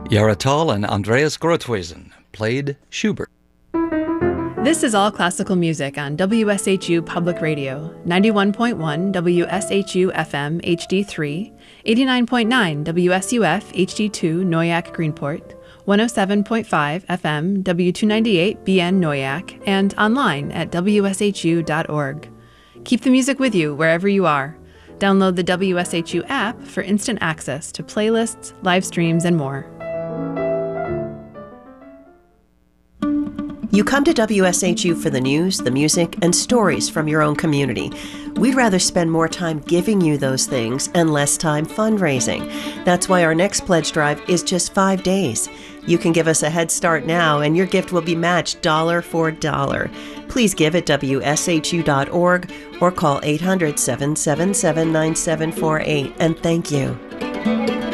Yaratal and Andreas Grothwesen played Schubert. This is All Classical Music on WSHU Public Radio, 91.1 WSHU FM HD3, 89.9 WSUF HD2 Noyak Greenport, 107.5 FM W298 BN Noyak, and online at wshu.org. Keep the music with you wherever you are. Download the WSHU app for instant access to playlists, live streams, and more. You come to WSHU for the news, the music, and stories from your own community. We'd rather spend more time giving you those things and less time fundraising. That's why our next pledge drive is just 5 days. You can give us a head start now, and your gift will be matched dollar for dollar. Please give at WSHU.org or call 800-777-9748, and thank you.